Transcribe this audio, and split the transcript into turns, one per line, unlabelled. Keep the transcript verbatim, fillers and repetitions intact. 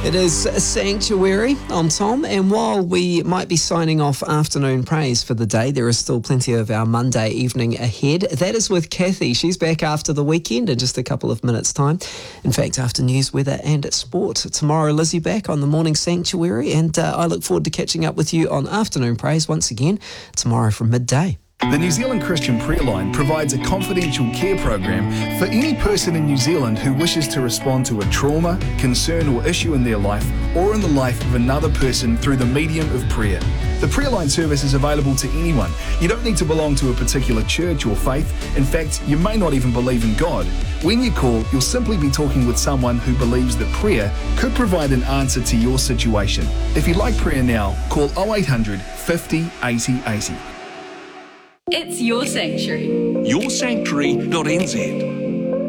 It is Sanctuary. I'm Tom, and while we might be signing off afternoon praise for the day, there is still plenty of our Monday evening ahead. That is with Kathy. She's back after the weekend in just a couple of minutes' time. In fact, after news, weather and sport. Tomorrow, Lizzie back on the morning Sanctuary, and uh, I look forward to catching up with you on afternoon praise once again tomorrow from midday.
The New Zealand Christian Prayer Line provides a confidential care program for any person in New Zealand who wishes to respond to a trauma, concern or issue in their life or in the life of another person through the medium of prayer. The Prayer Line service is available to anyone. You don't need to belong to a particular church or faith. In fact, you may not even believe in God. When you call, you'll simply be talking with someone who believes that prayer could provide an answer to your situation. If you'd like prayer now, call oh eight hundred, fifty, eighty, eighty.
It's your sanctuary.
your sanctuary dot n z